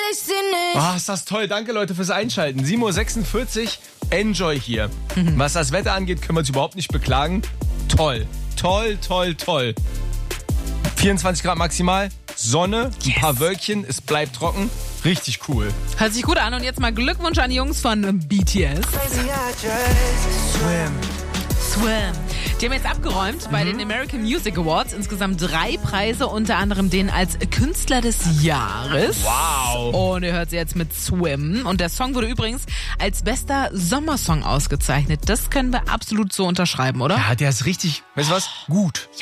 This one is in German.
ich sie nicht. Ah, ist das toll. Danke, Leute, fürs Einschalten. 7:46 Uhr. Enjoy hier. Was das Wetter angeht, können wir uns überhaupt nicht beklagen. Toll. Toll, toll, toll. 24 Grad maximal. Sonne, ein paar Wölkchen, es bleibt trocken. Richtig cool. Hört sich gut an. Und jetzt mal Glückwunsch an die Jungs von BTS. Swim. Die haben jetzt abgeräumt bei den American Music Awards. Insgesamt 3 Preise, unter anderem den als Künstler des Jahres. Wow. Und ihr hört sie jetzt mit Swim. Und der Song wurde übrigens als bester Sommersong ausgezeichnet. Das können wir absolut so unterschreiben, oder? Ja, der ist richtig, weißt du was? Gut.